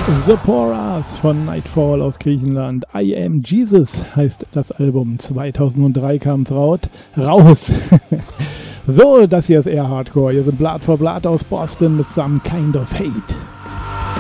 The Poras von Nightfall aus Griechenland. I Am Jesus heißt das Album. 2003 kam es raus. So, das hier ist eher Hardcore. Hier sind Blood for Blood aus Boston mit Some Kind of Hate.